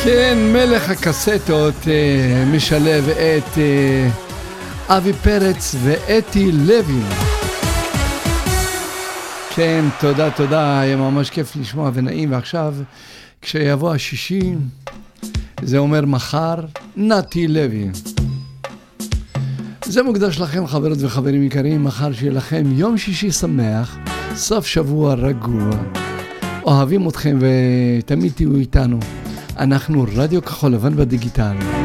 כן, מלך הקסטות משלב את אבי פרץ ואתי לוי. כן, תודה, היה ממש כיף לשמוע ונעים. ועכשיו, כשיבוא השישי, זה אומר מחר, נתי לוי. זה מוקדש לכם, חברות וחברים יקרים, מחר שיהיה לכם יום שישי שמח, סוף שבוע רגוע. אוהבים אתכם ותמיד תהיו איתנו. אנחנו רדיו כחול לבן בדיגיטל.